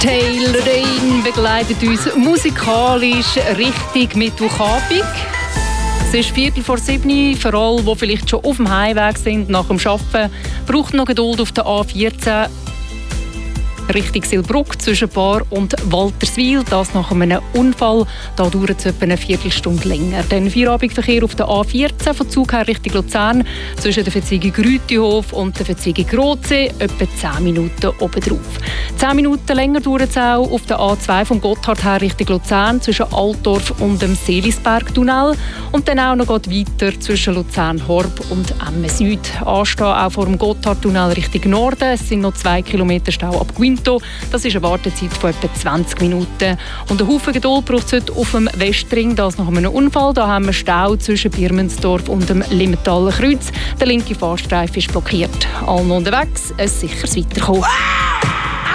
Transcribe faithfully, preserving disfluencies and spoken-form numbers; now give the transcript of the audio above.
Taylor Dane begleitet uns musikalisch Richtung Mittwochabend. Es ist Viertel vor sieben. Für alle, die vielleicht schon auf dem Heimweg sind nach dem Arbeiten, braucht noch Geduld auf der A vierzehn. Richtung Silbruck zwischen Bar und Walterswil. Das nach einem Unfall. Da dauert es etwa eine Viertelstunde länger. Der Feierabendverkehr auf der A vierzehn von Zug her Richtung Luzern zwischen der Verzweigung Rütihof und der Verzweigung Rotsee etwa zehn Minuten obendrauf. zehn Minuten länger dauert es auch auf der A zwei vom Gotthard her Richtung Luzern zwischen Altdorf und dem Seelisbergtunnel. Und dann auch noch weiter zwischen Luzern-Horb und Emmen Süd. Anstehen auch vor dem Gotthardtunnel Richtung Norden. Es sind noch zwei Kilometer Stau ab Guinto. Das ist eine Wartezeit von etwa zwanzig Minuten. Und ein Haufen Geduld braucht es heute auf dem Westring. Das nach einem Unfall. Da haben wir Stau zwischen Birmensdorf und dem Limmentaler Kreuz. Der linke Fahrstreifen ist blockiert. Allen unterwegs, ein sicheres Weiterkommen.